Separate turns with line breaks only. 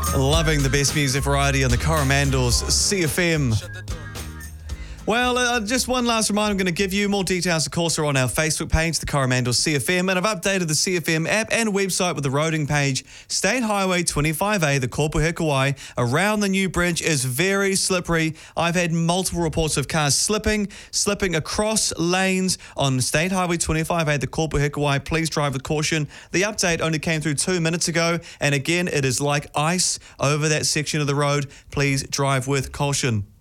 Loving the best music variety on the Coromandels CFM. Well, just one last reminder I'm going to give you. More details, of course, are on our Facebook page, the Coromandel CFM, and I've updated the CFM app and website with the roading page. State Highway 25A, the Kopuhikawai, around the new bridge is very slippery. I've had multiple reports of cars slipping across lanes on State Highway 25A, the Kopuhikawai. Please drive with caution. The update only came through 2 minutes ago, and again, it is like ice over that section of the road. Please drive with caution.